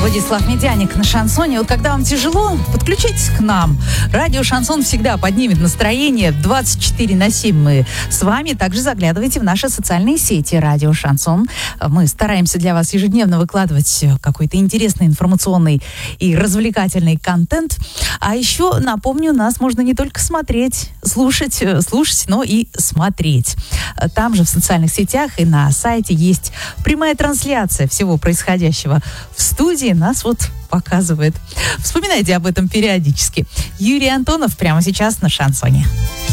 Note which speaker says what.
Speaker 1: Владислав Медяник на шансоне. Вот когда вам тяжело, подключитесь к нам. Радио «Шансон» всегда поднимет настроение. 24/7 мы с вами. Также заглядывайте в наши социальные сети «Радио Шансон». Мы стараемся для вас ежедневно выкладывать какой-то интересный информационный и развлекательный контент. А еще, напомню, нас можно не только смотреть, слушать, но и смотреть. Там же в социальных сетях и на сайте есть прямая трансляция всего происходящего в студии. Нас вот показывает. Вспоминайте об этом периодически. Юрий Антонов прямо сейчас на шансоне.